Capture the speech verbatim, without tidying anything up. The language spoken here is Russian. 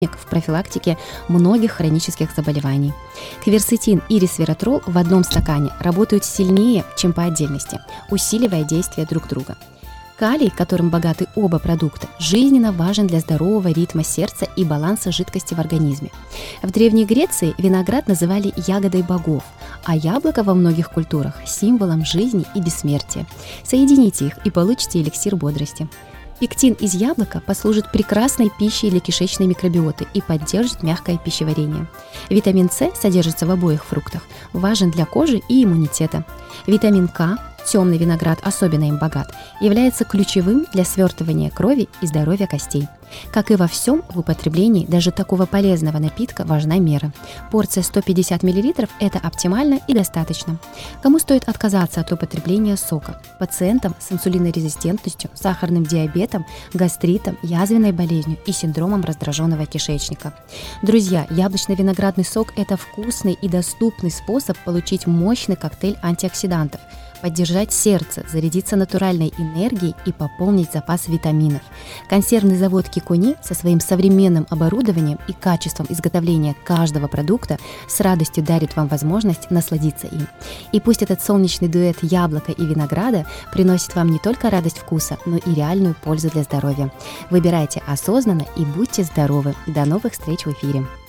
в профилактике многих хронических заболеваний. Кверцетин и ресвератрол в одном стакане работают сильнее, чем по отдельности, усиливая действие друг друга. Калий, которым богаты оба продукта, жизненно важен для здорового ритма сердца и баланса жидкости в организме. В Древней Греции виноград называли ягодой богов, а яблоко во многих культурах – символом жизни и бессмертия. Соедините их и получите эликсир бодрости. Пектин из яблока послужит прекрасной пищей для кишечной микробиоты и поддержит мягкое пищеварение. Витамин С содержится в обоих фруктах, важен для кожи и иммунитета. Витамин К, темный виноград особенно им богат, является ключевым для свертывания крови и здоровья костей. Как и во всем в употреблении даже такого полезного напитка важна мера. Порция сто пятьдесят миллилитров – это оптимально и достаточно. Кому стоит отказаться от употребления сока? Пациентам с инсулинорезистентностью, сахарным диабетом, гастритом, язвенной болезнью и синдромом раздраженного кишечника. Друзья, яблочно-виноградный сок – это вкусный и доступный способ получить мощный коктейль антиоксидантов, поддержать сердце, зарядиться натуральной энергией и пополнить запас витаминов. Консервный завод Кикуни со своим современным оборудованием и качеством изготовления каждого продукта с радостью дарит вам возможность насладиться им. И пусть этот солнечный дуэт яблока и винограда приносит вам не только радость вкуса, но и реальную пользу для здоровья. Выбирайте осознанно и будьте здоровы. До новых встреч в эфире!